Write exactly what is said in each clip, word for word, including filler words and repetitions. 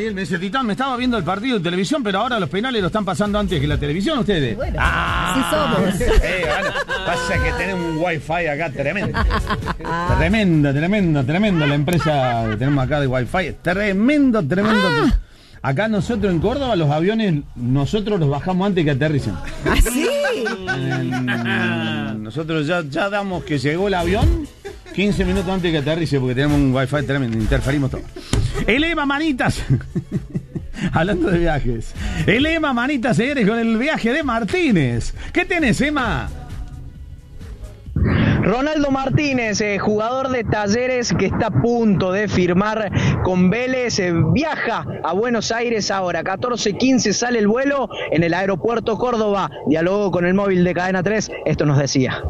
Ariel me dice, Titán, me estaba viendo el partido de televisión, pero ahora los penales lo están pasando antes que la televisión ustedes. Bueno, ah, así somos. Eh, bueno, pasa que tenemos un wifi acá tremendo. Tremendo, tremendo, tremendo. La empresa que tenemos acá de wifi. Tremendo, tremendo. Ah. Acá nosotros en Córdoba los aviones, nosotros los bajamos antes que aterricen. ¿Ah, sí? Eh, nosotros ya, ya damos que llegó el avión quince minutos antes que aterrice porque tenemos un wifi tremendo, interferimos todo. El Ema Manitas, hablando de viajes, el Ema Manitas, señores, con el viaje de Martínez. ¿Qué tenés, Ema? Ronaldo Martínez, eh, jugador de Talleres que está a punto de firmar con Vélez, eh, viaja a Buenos Aires ahora, catorce quince sale el vuelo en el aeropuerto Córdoba, dialogó con el móvil de Cadena tres, esto nos decía.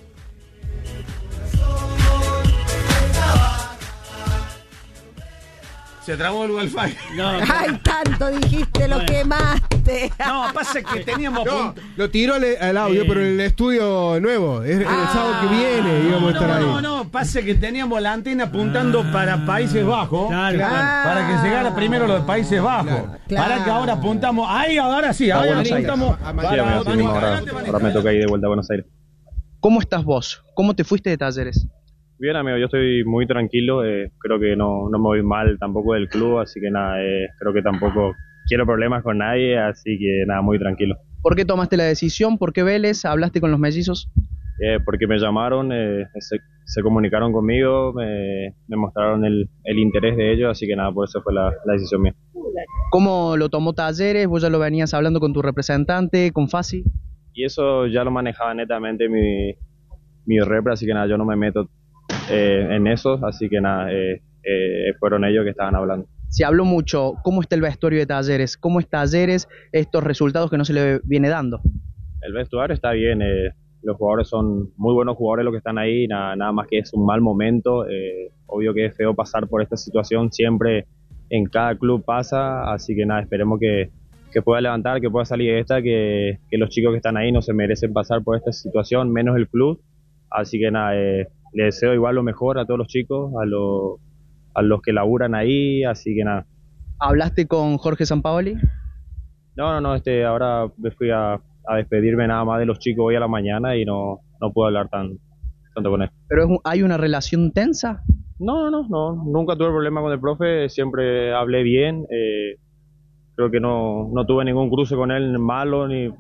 Se trabó el wifi. No, no. Ay, tanto dijiste, lo bueno. quemaste. No, pasa que teníamos... No, lo tiró al, al audio, eh. pero en el estudio nuevo. Es ah. el sábado que viene íbamos no, a estar ahí. No, no, pasa que teníamos la antena apuntando ah. para Países Bajos. Claro, claro. Para que llegara primero los de Países Bajos. Claro, claro. Para que ahora apuntamos... Ahí, ahora sí, ahora Buenos apuntamos... Aires. Para, sí, amigo, sí, ahora, ahora me toca ir de vuelta a Buenos Aires. ¿Cómo estás vos? ¿Cómo te fuiste de Talleres? Bien, amigo, yo estoy muy tranquilo, eh, creo que no, no me voy mal tampoco del club, así que nada, eh, creo que tampoco quiero problemas con nadie, así que nada, muy tranquilo. ¿Por qué tomaste la decisión? ¿Por qué Vélez? ¿Hablaste con los mellizos? Eh, porque me llamaron, eh, se, se comunicaron conmigo, me, me mostraron el, el interés de ellos, así que nada, por eso fue la, la decisión mía. ¿Cómo lo tomó Talleres? ¿Vos ya lo venías hablando con tu representante, con Fasi? Y eso ya lo manejaba netamente mi, mi repre, así que nada, yo no me meto Eh, en eso, así que nada, eh, eh, fueron ellos que estaban hablando. Se habló mucho, ¿cómo está el vestuario de Talleres? ¿Cómo está Talleres estos resultados que no se le viene dando? El vestuario está bien, eh, los jugadores son muy buenos jugadores los que están ahí, nada, nada más que es un mal momento, eh, obvio que es feo pasar por esta situación, siempre en cada club pasa, así que nada, esperemos que, que pueda levantar, que pueda salir de esta, que, que los chicos que están ahí no se merecen pasar por esta situación, menos el club, así que nada, eh, le deseo igual lo mejor a todos los chicos, a, lo, a los que laburan ahí, así que nada. ¿Hablaste con Jorge Sampaoli? No, no, no, este, ahora me fui a, a despedirme nada más de los chicos hoy a la mañana y no, no puedo hablar tan, tanto con él. ¿Pero es, hay una relación tensa? No, no, no, no, nunca tuve problema con el profe, siempre hablé bien, eh, creo que no, no tuve ningún cruce con él malo, ni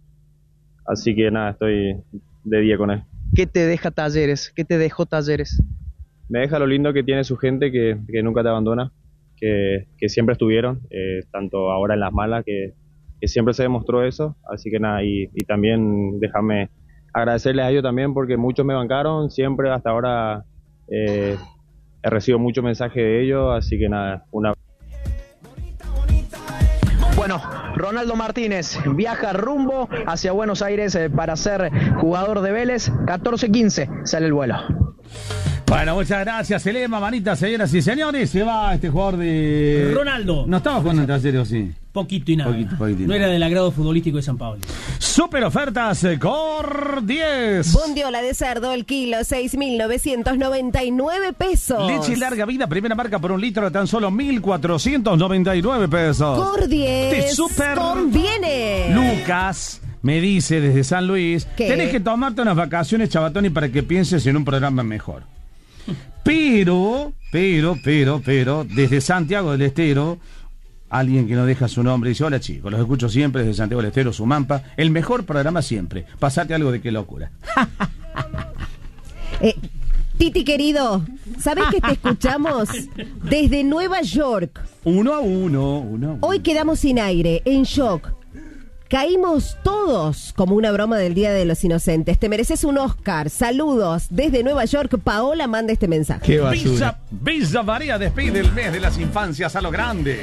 así que nada, estoy de día con él. ¿Qué te deja Talleres? ¿Qué te dejó Talleres? Me deja lo lindo que tiene su gente, que, que nunca te abandona, que, que siempre estuvieron, eh, tanto ahora en las malas, que, que siempre se demostró eso, así que nada, y, y también déjame agradecerles a ellos también, porque muchos me bancaron, siempre hasta ahora eh, he recibido muchos mensajes de ellos, así que nada, una... Bueno, Ronaldo Martínez viaja rumbo hacia Buenos Aires eh, para ser jugador de Vélez. catorce quince sale el vuelo. Bueno, muchas gracias, Elema, manitas, señoras y señores. Se va este jugador de... Ronaldo. ¿No estaba jugando en Talleres, sí? Poquito y nada. Poquito, poquito y no nada. era del agrado futbolístico de San Pablo. Super ofertas Cor diez. Bondiola de cerdo, el kilo, seis mil novecientos noventa y nueve pesos. Leche larga vida, primera marca por un litro de tan solo mil cuatrocientos noventa y nueve pesos. Cor diez. Te super conviene. Lucas me dice desde San Luis, ¿qué? Tenés que tomarte unas vacaciones, Chabatoni, para que pienses en un programa mejor. Pero, pero, pero, pero, desde Santiago del Estero, alguien que no deja su nombre dice: hola chicos, los escucho siempre desde Santiago del Estero, Sumampa, el mejor programa siempre. Pasate algo de qué locura. eh, Titi querido, ¿sabés que te escuchamos desde Nueva York? Uno a uno, uno a uno. Hoy quedamos sin aire, en shock. Caímos todos como una broma del Día de los Inocentes. Te mereces un Oscar. Saludos desde Nueva York. Paola manda este mensaje. Qué basura. Villa, Villa María despide el mes de las infancias a lo grande.